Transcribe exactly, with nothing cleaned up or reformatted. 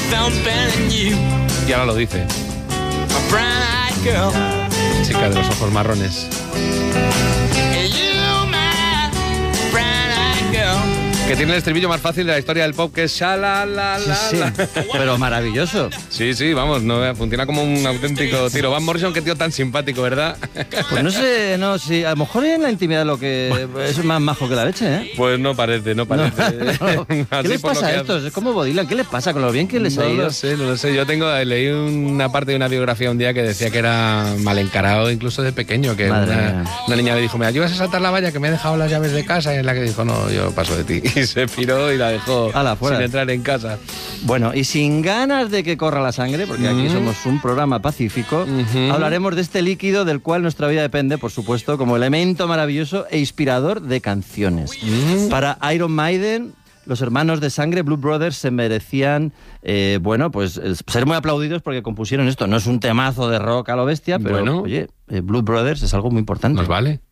Y ahora lo dice. Chica de los ojos marrones. Que tiene el estribillo más fácil de la historia del pop, que es sha-la-la-la. Sí, sí. Pero maravilloso. Sí, sí, vamos, no, funciona como un auténtico tiro. Van Morrison, qué tío tan simpático, ¿verdad? Pues no sé, no, sí, a lo mejor en la intimidad lo que es más majo que la leche, ¿eh? Pues no parece, no parece. No, no. ¿Qué les pasa a estos? Es como Bob Dylan, ¿qué les pasa con lo bien que les no ha ido? No lo sé, no lo sé. Yo tengo, leí una parte de una biografía un día que decía que era mal encarado incluso de pequeño, que una, una niña le dijo, ¿me ayudas a saltar la valla que me he dejado las llaves de casa? Y es la que dijo, no, yo paso de ti. Y se piró y la dejó Ala, sin entrar en casa. Bueno, y sin ganas de que corra la sangre, porque aquí mm. somos un programa pacífico, uh-huh. hablaremos de este líquido del cual nuestra vida depende, por supuesto, como elemento maravilloso e inspirador de canciones. Uh-huh. Para Iron Maiden, los hermanos de sangre, Blue Brothers, se merecían, eh, bueno, pues ser muy aplaudidos porque compusieron esto. No es un temazo de rock a lo bestia, pero, bueno. oye, eh, Blue Brothers es algo muy importante. Nos vale.